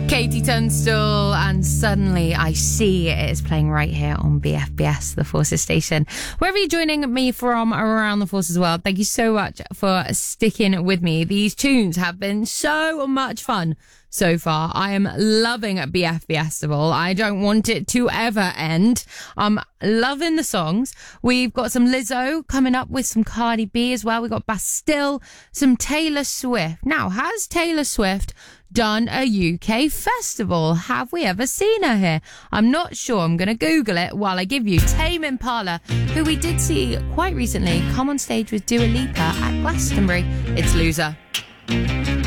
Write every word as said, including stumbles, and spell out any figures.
Katie Tunstall and Suddenly I See it is playing right here on B F B S, the Forces station. Wherever you're joining me from around the Forces world, thank you so much for sticking with me. These tunes have been so much fun so far. I am loving B F B Festival. I don't want it to ever end. I'm loving the songs. We've got some Lizzo coming up with some Cardi B as well. We've got Bastille, some Taylor Swift. Now, has Taylor Swift done a U K festival? Have we ever seen her here? I'm not sure. I'm going to Google it while I give you Tame Impala, who we did see quite recently come on stage with Dua Lipa at Glastonbury. It's Loser.